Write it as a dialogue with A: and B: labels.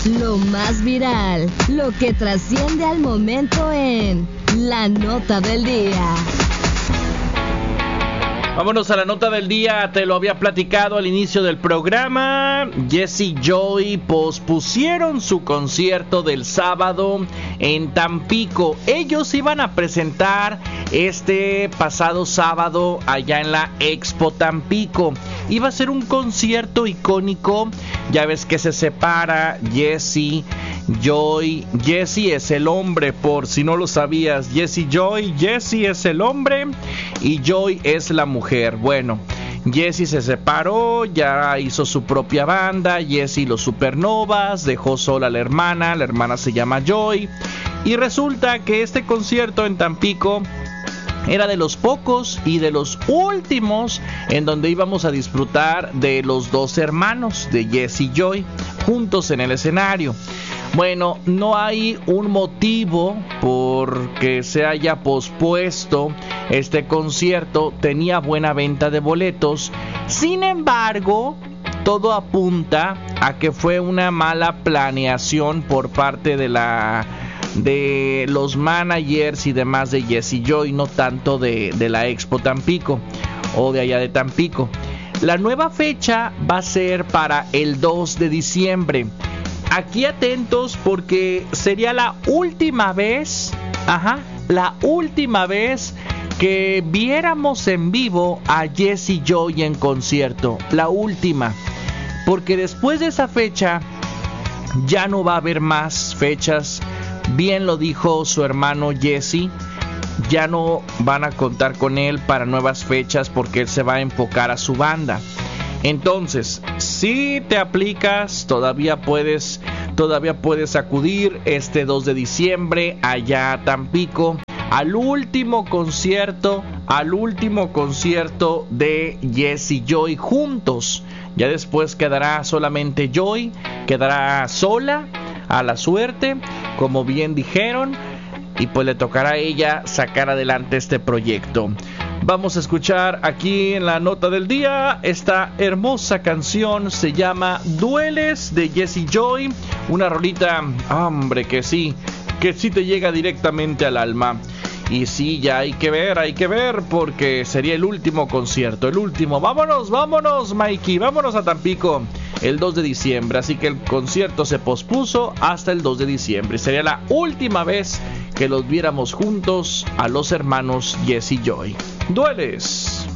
A: Lo más viral, lo que trasciende al momento en La Nota del Día.
B: Vámonos a la nota del día. Te lo había platicado al inicio del programa. Jessie Joy pospusieron su concierto del sábado en Tampico. Ellos iban a presentar este pasado sábado allá en la Expo Tampico. Iba a ser un concierto icónico. Ya ves que se separa Jessie Joy. Jessie es el hombre, por si no lo sabías. Jessie Joy, Jessie es el hombre y Joy es la mujer. Bueno, Jessie se separó, ya hizo su propia banda. Jessie los Supernovas, dejó sola a la hermana se llama Joy. Y resulta que este concierto en Tampico era de los pocos y de los últimos en donde íbamos a disfrutar de los dos hermanos de Jessie Joy juntos en el escenario. Bueno, no hay un motivo por que se haya pospuesto este concierto. Tenía buena venta de boletos. Sin embargo, todo apunta a que fue una mala planeación por parte de los managers y demás de Jessie Joy, no tanto de la Expo Tampico o de allá de Tampico. La nueva fecha va a ser para el 2 de diciembre. Aquí atentos porque sería la última vez, que viéramos en vivo a Jessie Joy en concierto. La última. Porque después de esa fecha ya no va a haber más fechas. Bien lo dijo su hermano Jesse. Ya no van a contar con él para nuevas fechas porque él se va a enfocar a su banda. Entonces, si te aplicas, todavía puedes acudir este 2 de diciembre allá a Tampico al último concierto de Jessie Joy juntos. Ya después quedará solamente Joy, quedará sola a la suerte, como bien dijeron, y pues le tocará a ella sacar adelante este proyecto. Vamos a escuchar aquí en la nota del día esta hermosa canción, se llama Dueles de Jessie Joy, una rolita, hombre, que sí te llega directamente al alma. Y sí, ya hay que ver, porque sería el último concierto, el último. Vámonos, Mikey, vámonos a Tampico el 2 de diciembre. Así que el concierto se pospuso hasta el 2 de diciembre. Sería la última vez que los viéramos juntos a los hermanos Jessie Joy. Dueles.